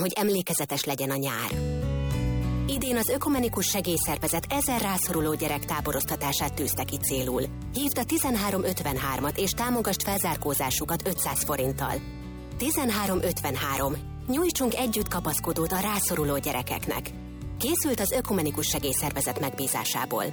hogy emlékezetes legyen a nyár. Idén az Ökumenikus Segélyszervezet 1000 rászoruló gyerek táboroztatását tűzte ki célul. Hívd a 1353-at és támogasd felzárkózásukat 500 forinttal. 1353. Nyújtsunk együtt kapaszkodót a rászoruló gyerekeknek. Készült az Ökumenikus Segélyszervezet megbízásából.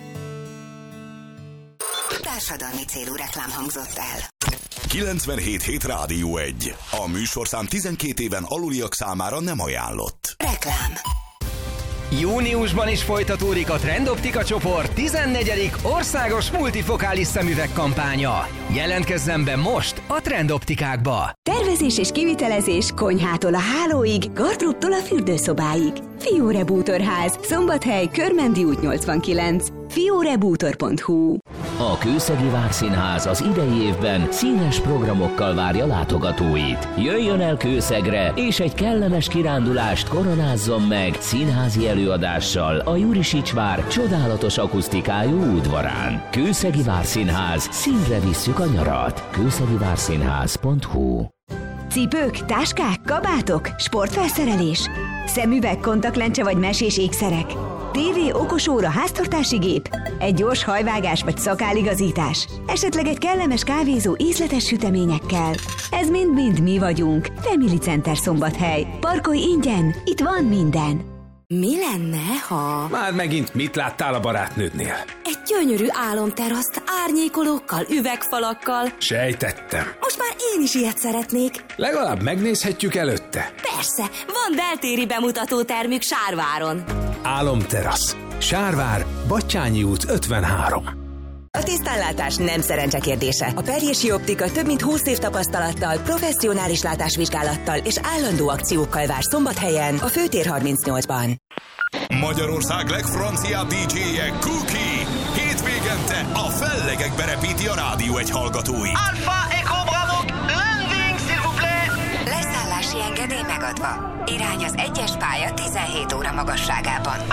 Társadalmi célú reklám hangzott el. 97.7 Rádió 1. A műsorszám 12 éven aluliak számára nem ajánlott. Reklám. Júniusban is folytatódik a Trendoptika csoport 14. országos multifokális szemüveg kampánya. Jelentkezzen be most a Trendoptikákba! Tervezés és kivitelezés konyhától a hálóig, gardróbtól a fürdőszobáig. Fióre Bútorház, Szombathely, Körmendi út 89. fiorebútor.hu. A Kőszegi Várszínház az idei évben színes programokkal várja látogatóit. Jöjjön el Kőszegre, és egy kellemes kirándulást koronázzon meg színházi előadással a Jurisics vár csodálatos akusztikájú udvarán. Kőszegi Várszínház, színre visszük a nyarat. kőszegivárszínház.hu. Cipők, táskák, kabátok, sportfelszerelés, szemüveg, kontaktlencse vagy mesés ékszerek, tévé, okosóra, háztartási gép, egy gyors hajvágás vagy szakáligazítás, esetleg egy kellemes kávézó ízletes süteményekkel. Ez mind-mind mi vagyunk. Family Center Szombathely. Parkolj ingyen, itt van minden. Mi lenne, ha... Már megint mit láttál a barátnődnél? Egy gyönyörű álomteraszt árnyékolókkal, üvegfalakkal. Sejtettem. Most már én is ilyet szeretnék. Legalább megnézhetjük előtte. Persze, van beltéri bemutató termük Sárváron. Álomterasz. Sárvár, Batthyány út 53. A tisztánlátás nem szerencse kérdése. A Perjési Optika több mint 20 év tapasztalattal, professzionális látásvizsgálattal és állandó akciókkal vár Szombathelyen, a Főtér 38-ban. Magyarország legfranciább DJ-je Cookie. Hétvégente a fellegekbe repíti a Rádió 1 hallgatóit. Alpha Echo Bravo, landing s'il vous plaît! Leszállási engedély megadva. Irány az 1-es pálya 17 óra magasságában.